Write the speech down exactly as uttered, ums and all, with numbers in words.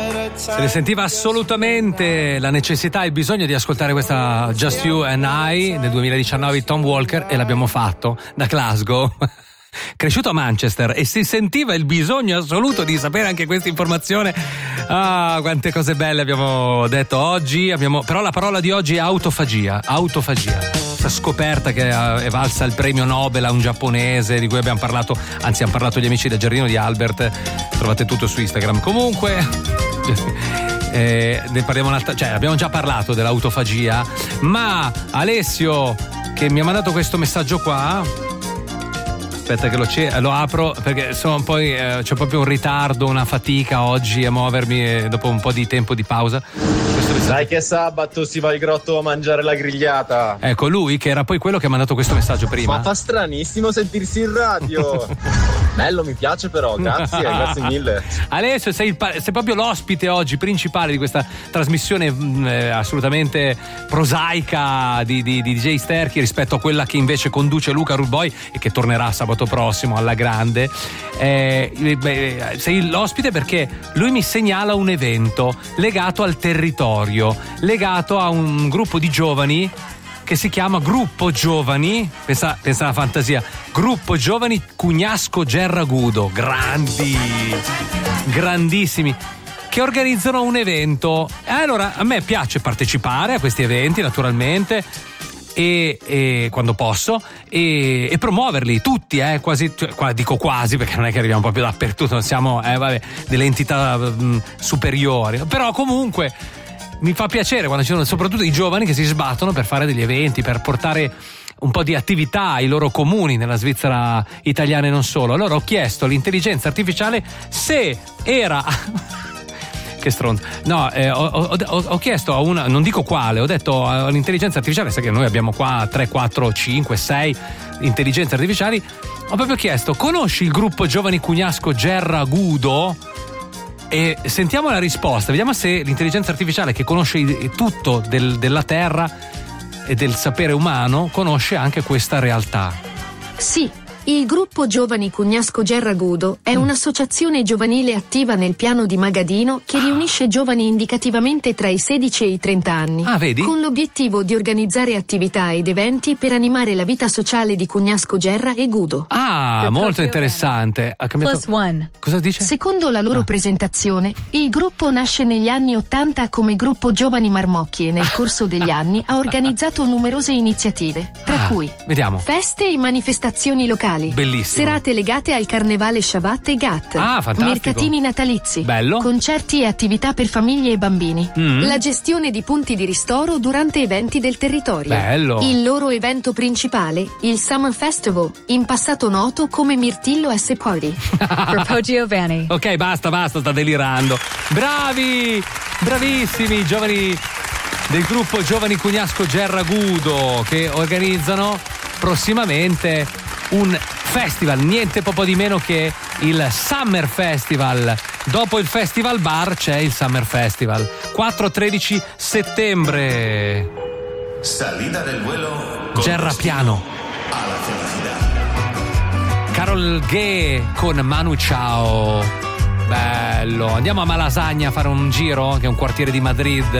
Se ne sentiva assolutamente la necessità e il bisogno di ascoltare questa Just You and I del duemiladiciannove di Tom Walker, e l'abbiamo fatto da Glasgow. Cresciuto a Manchester, e si sentiva il bisogno assoluto di sapere anche questa informazione. Ah, quante cose belle abbiamo detto oggi. Abbiamo, però la parola di oggi è autofagia. Autofagia. Questa scoperta che è valsa il premio Nobel a un giapponese di cui abbiamo parlato, anzi hanno parlato gli amici del Giardino di Albert. Trovate tutto su Instagram. Comunque eh, ne parliamo un'altra, cioè abbiamo già parlato dell'autofagia, ma Alessio, che mi ha mandato questo messaggio qua. Aspetta che lo, ce- lo apro, perché sono poi eh, c'è proprio un ritardo, una fatica oggi a muovermi eh, dopo un po' di tempo di pausa. Dai che sabato si va al grotto a mangiare la grigliata. Ecco, lui che era poi quello che ha mandato questo messaggio prima. Ma fa stranissimo sentirsi in radio. Bello, mi piace però, grazie, grazie mille. Alessio, sei, il pa- sei proprio l'ospite oggi principale di questa trasmissione mh, eh, assolutamente prosaica di, di, di D J Sterchi rispetto a quella che invece conduce Luca Rulboy e che tornerà sabato prossimo alla grande. Eh, beh, sei l'ospite perché lui mi segnala un evento legato al territorio, legato a un gruppo di giovani che si chiama Gruppo Giovani, pensa, pensa alla fantasia, Gruppo Giovani Cugnasco Gerragudo, grandi, grandissimi, che organizzano un evento. E allora a me piace partecipare a questi eventi, naturalmente, e, e quando posso, e, e promuoverli tutti, eh, quasi, cioè, qua dico quasi perché non è che arriviamo proprio dappertutto, non siamo eh, vabbè, delle entità mh, superiori, però comunque mi fa piacere quando ci sono soprattutto i giovani che si sbattono per fare degli eventi, per portare un po' di attività ai loro comuni nella Svizzera italiana e non solo. Allora ho chiesto all'intelligenza artificiale se era che stronzo. No, eh, ho, ho, ho chiesto a una, non dico quale, ho detto all'intelligenza artificiale, sai che noi abbiamo qua tre, quattro, cinque, sei intelligenze artificiali, ho proprio chiesto: conosci il gruppo Giovani Cugnasco Gerragudo? E sentiamo la risposta, vediamo se l'intelligenza artificiale, che conosce tutto del, della terra e del sapere umano, conosce anche questa realtà. Sì, il gruppo Giovani Cugnasco Gerragudo è mm. un'associazione giovanile attiva nel piano di Magadino che riunisce giovani indicativamente tra i sedici e i trenta anni. Ah, vedi? Con l'obiettivo di organizzare attività ed eventi per animare la vita sociale di Cugnasco Gerra e Gudo. Ah, molto interessante. Ha cambiato... Plus one. Cosa dice? Secondo la loro ah. presentazione, il gruppo nasce negli anni ottanta come gruppo Giovani Marmocchi e nel corso degli anni ha organizzato numerose iniziative, tra ah, cui vediamo. feste e manifestazioni locali. Bellissimo. Serate legate al carnevale Shabbat e Gat. Ah, fantastico. Mercatini natalizi. Bello. Concerti e attività per famiglie e bambini. Mm. La gestione di punti di ristoro durante eventi del territorio. Bello. Il loro evento principale, il Summer Festival, in passato noto come Mirtillo S Party. Per Giovanni. Ok, basta, basta, sta delirando. Bravi, bravissimi giovani del gruppo Giovani Cugnasco Gerragudo, che organizzano prossimamente un festival, niente poco di meno che il Summer Festival. Dopo il Festival Bar c'è il Summer Festival, quattro tredici settembre. Salida del vuelo Gerra Piano alla felicità. Carol G con Manu Chao. Bello. Andiamo a Malasagna a fare un giro, che è un quartiere di Madrid.